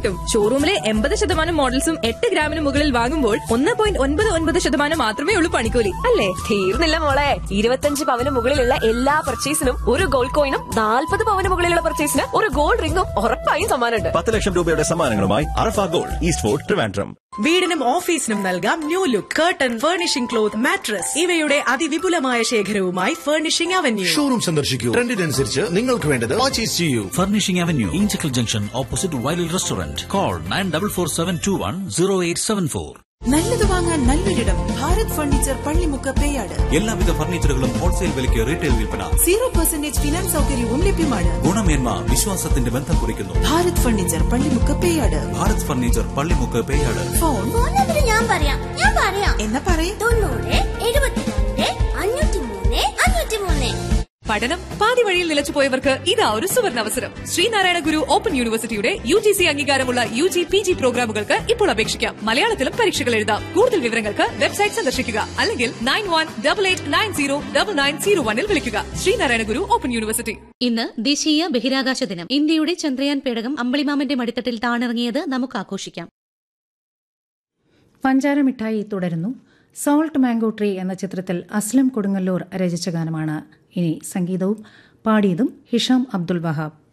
കിട്ടും. ഷോറൂമിലെ 80% മോഡൽസും 8 ഗ്രാമിന് മുകളിൽ വാങ്ങുമ്പോൾ 1.99% മാത്രമേ ഉള്ളൂ പണിക്കൂലി. അല്ലേ? തീർന്നില്ല മോളെ, 25 പവന് മുകളിലുള്ള എല്ലാ പർച്ചേസിനും ഒരു ഗോൾഡ് കോയിനും 40 പവന് മുകളിലുള്ള പർച്ചേസിന് ഒരു ഗോൾഡ് റിംഗും ഉറപ്പായും സമ്മാനമുണ്ട്. 10 ലക്ഷം രൂപയുടെ സമ്മാനങ്ങളുമായി അറഫ ഗോൾഡ്, ഈസ്റ്റ് ഫോർട്ട്, ട്രിവാൻഡ്രം. വീടിനും ഓഫീസിനും നൽകാം new look. Curtain, furnishing cloth, mattress ഇവയുടെ അതിവിപുലമായ ശേഖരവുമായി ഫർണിഷിംഗ് അവന്യൂ. ഷോറൂം സന്ദർശിക്കൂ. ട്രെൻഡിനനുസരിച്ച് നിങ്ങൾക്ക് വേണ്ടത് പർച്ചേസ് ചെയ്യൂ. Furnishing Avenue, Inchicle Junction, opposite Wiley Restaurant. Call 9447210874. നല്ലത് വാങ്ങാൻ നല്ലൊരിടം. ഭാരത് ഫർണിച്ചർ, പള്ളിമുക്ക്, പേയാട്. എല്ലാവിധ ഫർണിച്ചറുകളും ഹോൾസെയിൽ വിലയ്ക്ക് റീറ്റെയിൽ വിൽപ്പന. 0% ഫിനാൻസ് സൗകര്യവും ലഭ്യമാണ്. ഗുണമേന്മ വിശ്വാസത്തിന്റെ ബന്ധം കുറിക്കുന്നു. Bharat furniture, Pallimukku, Peyad. Bharat furniture, Pallimukku, Peyad. Phone ഞാൻ പറയാം എന്നാ പറയേ. 90 72 503 503. പഠനം പാതി വഴിയിൽ നിലച്ചുപോയവർക്ക് ഇതാ ഒരു സുവർണ അവസരം. ശ്രീനാരായണ ഗുരു ഓപ്പൺ യൂണിവേഴ്സിറ്റിയുടെ UGC അംഗീകാരമുള്ള UG PG പ്രോഗ്രാമുകൾക്ക് ഇപ്പോൾ അപേക്ഷിക്കാം. മലയാളത്തിലും പരീക്ഷകൾ എഴുതാം. കൂടുതൽ വിവരങ്ങൾക്ക് വെബ്സൈറ്റ് സന്ദർശിക്കുക, അല്ലെങ്കിൽ 9188909901 വിളിക്കുക. ശ്രീനാരായണ ഗുരു ഓപ്പൺ യൂണിവേഴ്സിറ്റി. ഇന്ന് ദേശീയ ബഹിരാകാശ ദിനം. ഇന്ത്യയുടെ ചന്ദ്രയാൻ പേടകം അമ്പിളിമാമന്റെ മടിത്തട്ടിൽ താണിറങ്ങിയത് നമുക്ക് ആഘോഷിക്കാം. പഞ്ചാര മിഠായി തുടരുന്നു. സോൾട്ട് മാംഗോ ട്രീ എന്ന ചിത്രത്തിൽ അസ്ലം കൊടുങ്ങല്ലൂർ രചിച്ച ഗാനമാണ്. ഇനി സംഗീതവും പാടിയതും ഹിഷാം അബ്ദുൽ വഹാബ്.